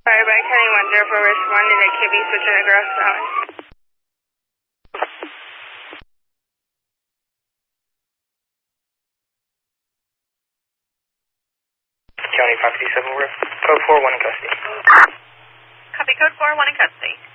Fireback County 104 responding to KB switching across Valley. County 557 Riff. Code 4, 1 in custody. Copy, code 4, 1 in custody.